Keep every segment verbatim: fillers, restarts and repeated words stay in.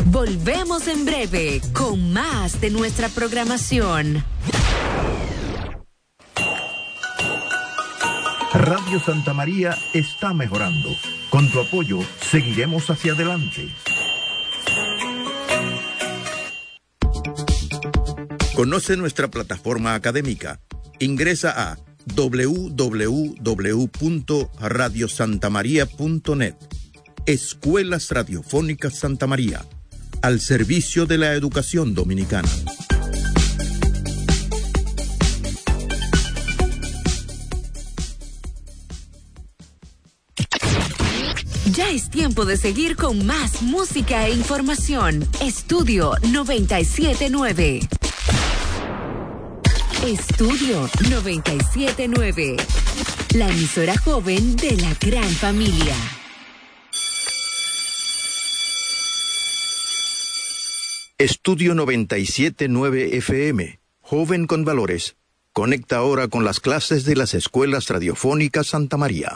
Volvemos en breve con más de nuestra programación. Radio Santa María está mejorando. Con tu apoyo, seguiremos hacia adelante. Conoce nuestra plataforma académica. Ingresa a doble u doble u doble u punto radio santa maría punto net. Escuelas Radiofónicas Santa María, al servicio de la educación dominicana. Ya es tiempo de seguir con más música e información. Estudio noventa y siete punto nueve. Estudio noventa y siete punto nueve. La emisora joven de la gran familia. Estudio noventa y siete punto nueve F M. Joven con valores. Conecta ahora con las clases de las Escuelas Radiofónicas Santa María.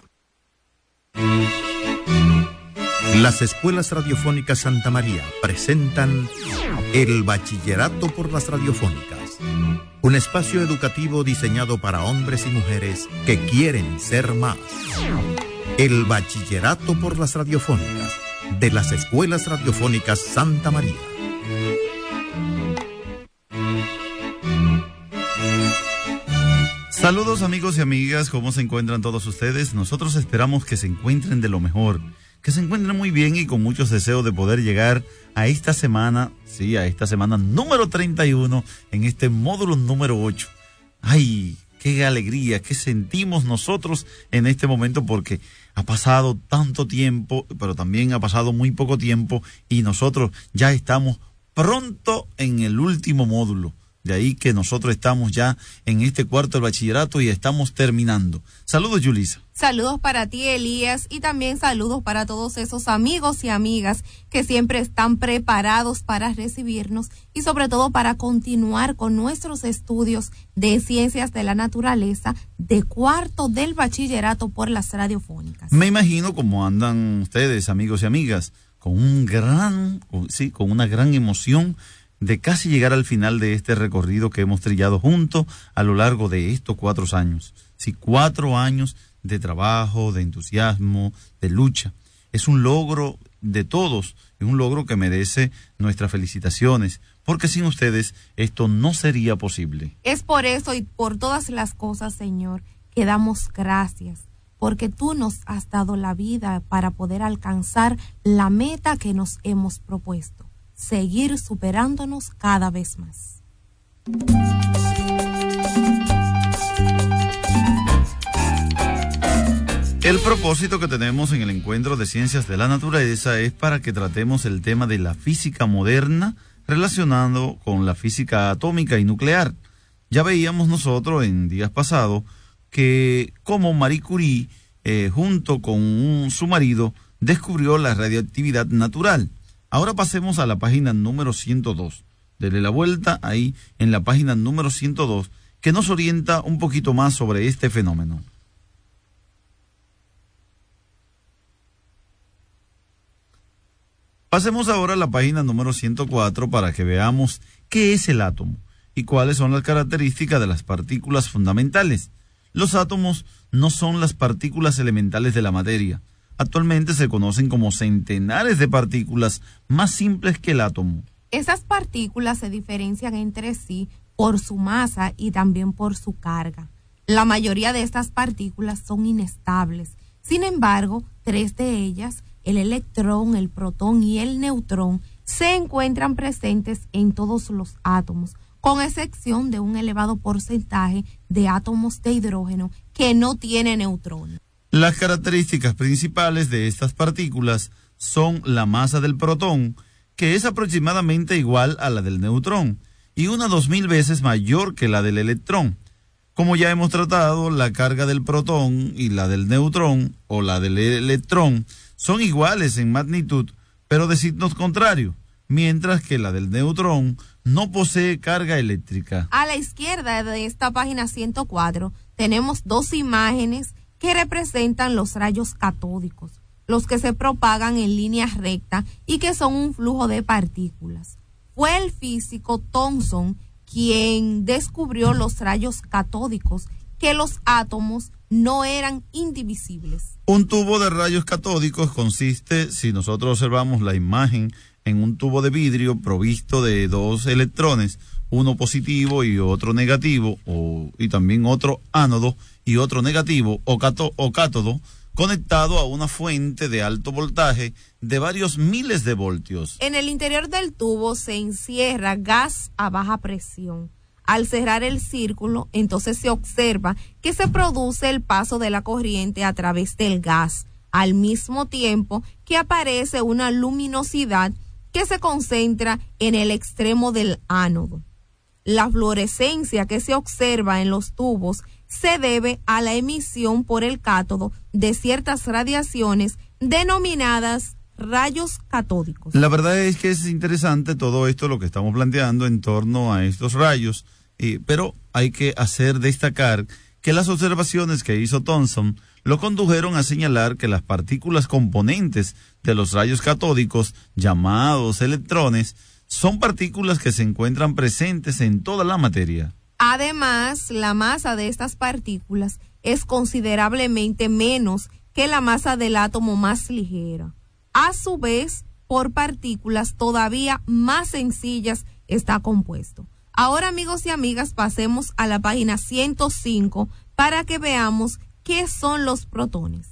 Las Escuelas Radiofónicas Santa María presentan el Bachillerato por las Radiofónicas, un espacio educativo diseñado para hombres y mujeres que quieren ser más. El Bachillerato por las Radiofónicas de las Escuelas Radiofónicas Santa María. Saludos amigos y amigas, ¿cómo se encuentran todos ustedes? Nosotros esperamos que se encuentren de lo mejor, que se encuentren muy bien y con muchos deseos de poder llegar a esta semana, sí, a esta semana número treinta y uno, en este módulo número ocho. ¡Ay, qué alegría, qué sentimos nosotros en este momento! Porque ha pasado tanto tiempo, pero también ha pasado muy poco tiempo y nosotros ya estamos pronto en el último módulo. De ahí que nosotros estamos ya en este cuarto del bachillerato y estamos terminando. Saludos, Yulisa. Saludos para ti, Elías, y también saludos para todos esos amigos y amigas que siempre están preparados para recibirnos y sobre todo para continuar con nuestros estudios de ciencias de la naturaleza de cuarto del bachillerato por las radiofónicas. Me imagino cómo andan ustedes, amigos y amigas, con un gran, sí, con una gran emoción de casi llegar al final de este recorrido que hemos trillado juntos a lo largo de estos cuatro años. Sí, cuatro años de trabajo, de entusiasmo, de lucha. Es un logro de todos, es un logro que merece nuestras felicitaciones, porque sin ustedes esto no sería posible. Es por eso y por todas las cosas, Señor, que damos gracias, porque tú nos has dado la vida para poder alcanzar la meta que nos hemos propuesto. Seguir superándonos cada vez más. El propósito que tenemos en el encuentro de ciencias de la naturaleza es para que tratemos el tema de la física moderna relacionado con la física atómica y nuclear. Ya veíamos nosotros en días pasados que como Marie Curie, eh, junto con un, su marido, descubrió la radioactividad natural. Ahora pasemos a la página número ciento dos. Dele la vuelta ahí en la página número ciento dos, que nos orienta un poquito más sobre este fenómeno. Pasemos ahora a la página número ciento cuatro para que veamos qué es el átomo y cuáles son las características de las partículas fundamentales. Los átomos no son las partículas elementales de la materia. Actualmente se conocen como centenares de partículas más simples que el átomo. Esas partículas se diferencian entre sí por su masa y también por su carga. La mayoría de estas partículas son inestables. Sin embargo, tres de ellas, el electrón, el protón y el neutrón, se encuentran presentes en todos los átomos, con excepción de un elevado porcentaje de átomos de hidrógeno que no tiene neutrones. Las características principales de estas partículas son la masa del protón, que es aproximadamente igual a la del neutrón, y una dos mil veces mayor que la del electrón. Como ya hemos tratado, la carga del protón y la del neutrón, o la del electrón, son iguales en magnitud, pero de signos contrarios, mientras que la del neutrón no posee carga eléctrica. A la izquierda de esta página ciento cuatro tenemos dos imágenes que representan los rayos catódicos. los que se propagan en línea recta y que son un flujo de partículas. Fue el físico Thomson quien descubrió los rayos catódicos, que los átomos no eran indivisibles. Un tubo de rayos catódicos consiste, si nosotros observamos la imagen, en un tubo de vidrio provisto de dos electrones, uno positivo y otro negativo, o, y también otro ánodo y otro negativo o, cato, o cátodo, conectado a una fuente de alto voltaje de varios miles de voltios. En el interior del tubo se encierra gas a baja presión. Al cerrar el círculo, entonces se observa que se produce el paso de la corriente a través del gas, al mismo tiempo que aparece una luminosidad que se concentra en el extremo del ánodo. La fluorescencia que se observa en los tubos se debe a la emisión por el cátodo de ciertas radiaciones denominadas rayos catódicos. La verdad es que es interesante todo esto, lo que estamos planteando en torno a estos rayos, eh, pero hay que hacer destacar que las observaciones que hizo Thomson lo condujeron a señalar que las partículas componentes de los rayos catódicos, llamados electrones, son partículas que se encuentran presentes en toda la materia. Además, la masa de estas partículas es considerablemente menos que la masa del átomo más ligera. A su vez, por partículas todavía más sencillas está compuesto. Ahora, amigos y amigas, pasemos a la página ciento cinco para que veamos qué son los protones.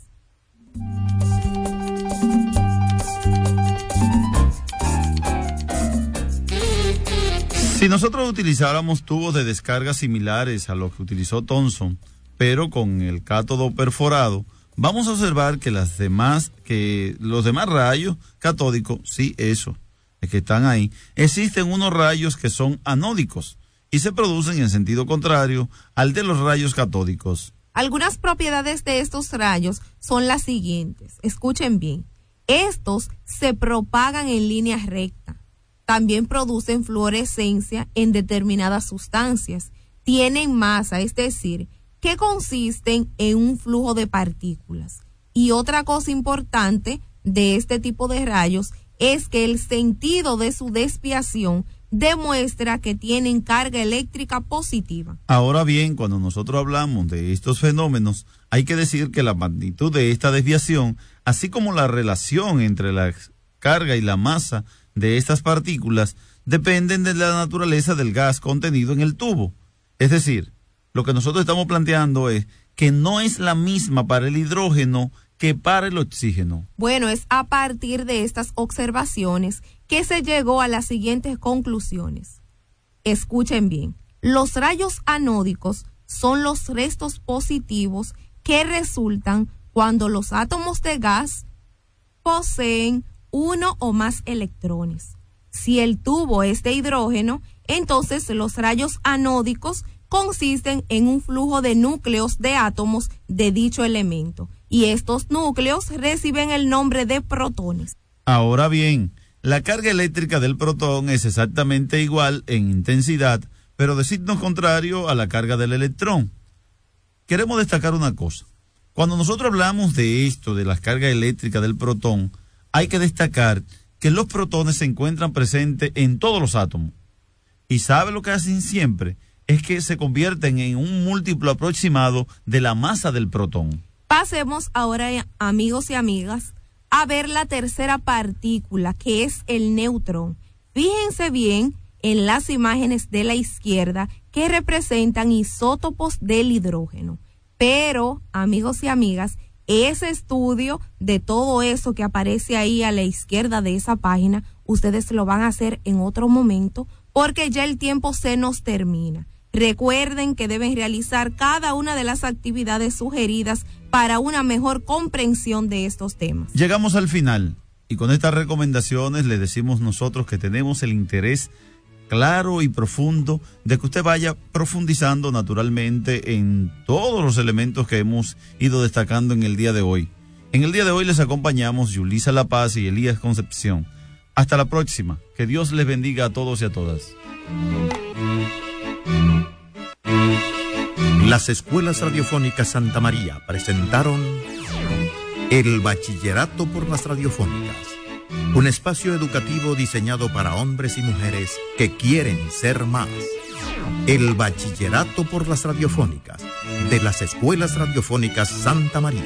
Si nosotros utilizáramos tubos de descarga similares a los que utilizó Thomson, pero con el cátodo perforado, vamos a observar que las demás, que los demás rayos catódicos, sí, eso, es que están ahí, existen unos rayos que son anódicos y se producen en sentido contrario al de los rayos catódicos. Algunas propiedades de estos rayos son las siguientes. Escuchen bien. Estos se propagan en línea recta. También producen fluorescencia en determinadas sustancias. Tienen masa, es decir, que consisten en un flujo de partículas. Y otra cosa importante de este tipo de rayos es que el sentido de su desviación demuestra que tienen carga eléctrica positiva. Ahora bien, cuando nosotros hablamos de estos fenómenos, hay que decir que la magnitud de esta desviación, así como la relación entre la carga y la masa de estas partículas, dependen de la naturaleza del gas contenido en el tubo. Es decir, lo que nosotros estamos planteando es que no es la misma para el hidrógeno que para el oxígeno. Bueno, es a partir de estas observaciones que se llegó a las siguientes conclusiones. Escuchen bien, los rayos anódicos son los restos positivos que resultan cuando los átomos de gas poseen uno o más electrones. Si el tubo es de hidrógeno, entonces los rayos anódicos consisten en un flujo de núcleos de átomos de dicho elemento, y estos núcleos reciben el nombre de protones. Ahora bien, la carga eléctrica del protón es exactamente igual en intensidad, pero de signo contrario a la carga del electrón. Queremos destacar una cosa. Cuando nosotros hablamos de esto, de la carga eléctrica del protón, hay que destacar que los protones se encuentran presentes en todos los átomos. ¿Y sabe lo que hacen siempre? Es que se convierten en un múltiplo aproximado de la masa del protón. Pasemos ahora, amigos y amigas, a ver la tercera partícula, que es el neutrón. Fíjense bien en las imágenes de la izquierda que representan isótopos del hidrógeno. Pero, amigos y amigas, ese estudio de todo eso que aparece ahí a la izquierda de esa página, ustedes lo van a hacer en otro momento porque ya el tiempo se nos termina. Recuerden que deben realizar cada una de las actividades sugeridas para una mejor comprensión de estos temas. Llegamos al final y con estas recomendaciones le decimos nosotros que tenemos el interés claro y profundo de que usted vaya profundizando naturalmente en todos los elementos que hemos ido destacando en el día de hoy. En el día de hoy les acompañamos Yulisa La Paz y Elías Concepción. Hasta la próxima. Que Dios les bendiga a todos y a todas. Las escuelas radiofónicas Santa María presentaron El Bachillerato por las Radiofónicas. Un espacio educativo diseñado para hombres y mujeres que quieren ser más. El Bachillerato por las Radiofónicas, de las Escuelas Radiofónicas Santa María.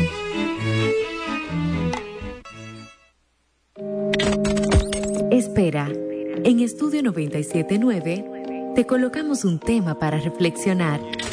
Espera, en Estudio noventa y siete punto nueve te colocamos un tema para reflexionar.